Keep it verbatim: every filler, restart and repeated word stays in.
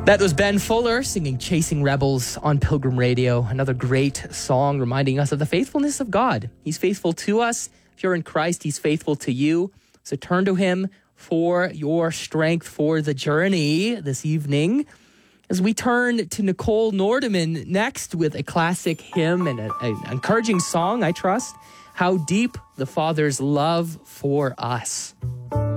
That was Ben Fuller singing Chasing Rebels on Pilgrim Radio. Another great song reminding us of the faithfulness of God. He's faithful to us. If you're in Christ, he's faithful to you. So turn to him for your strength for the journey this evening. As we turn to Nicole Nordeman next with a classic hymn and a, an encouraging song, I trust, How Deep the Father's Love for Us.